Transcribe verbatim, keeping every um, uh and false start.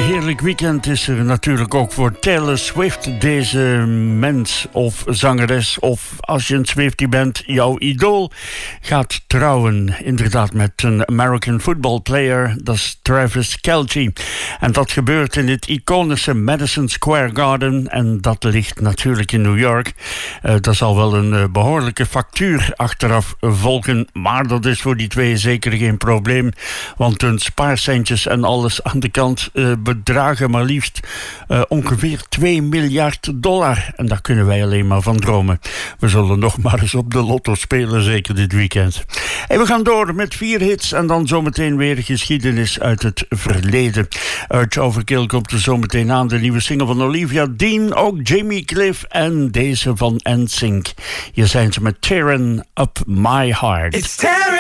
heerlijk weekend is er natuurlijk ook voor Taylor Swift. Deze mens of zangeres, of als je een Swiftie bent, jouw idool, gaat trouwen. Inderdaad met een American football player, dat is Travis Kelce. En dat gebeurt in het iconische Madison Square Garden. En dat ligt natuurlijk in New York. Uh, dat zal wel een uh, behoorlijke factuur achteraf volgen. Maar dat is voor die twee zeker geen probleem. Want hun spaarcentjes en alles aan de kant uh, bedragen maar liefst uh, ongeveer twee miljard dollar. En daar kunnen wij alleen maar van dromen. We zullen nog maar eens op de lotto spelen, zeker dit weekend. En we gaan door met vier hits en dan zometeen weer geschiedenis uit het verleden. Urge Overkill komt er zometeen aan. De nieuwe single van Olivia Dean, ook Jamie Cliff en deze van N Sync. Hier zijn ze met Tearing Up My Heart. It's tearing